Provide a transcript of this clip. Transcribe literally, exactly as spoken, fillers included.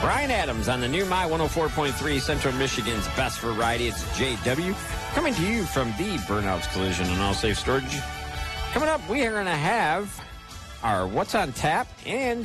Brian Adams on the new My one oh four point three, Central Michigan's best variety. It's J W, coming to you from the Burnouts Collision and All Safe Storage. Coming up, we are going to have our What's on Tap and